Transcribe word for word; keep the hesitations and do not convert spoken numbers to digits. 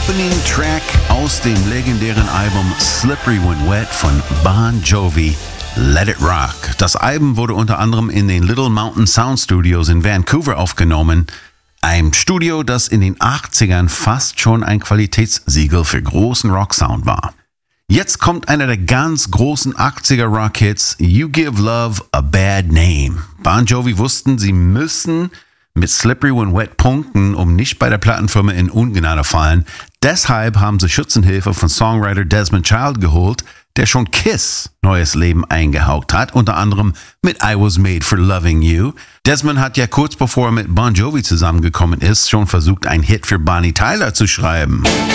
Opening Track aus dem legendären Album Slippery When Wet von Bon Jovi, Let It Rock. Das Album wurde unter anderem in den Little Mountain Sound Studios in Vancouver aufgenommen, einem Studio, das in den achtzigern fast schon ein Qualitätssiegel für großen Rocksound war. Jetzt kommt einer der ganz großen achtziger Rock-Hits, You Give Love a Bad Name. Bon Jovi wussten, sie müssen mit Slippery When Wet punkten, um nicht bei der Plattenfirma in Ungnade fallen. Deshalb haben sie Schützenhilfe von Songwriter Desmond Child geholt, der schon Kiss neues Leben eingehaucht hat, unter anderem mit I Was Made for Loving You. Desmond hat ja kurz bevor er mit Bon Jovi zusammengekommen ist, schon versucht, einen Hit für Bonnie Tyler zu schreiben.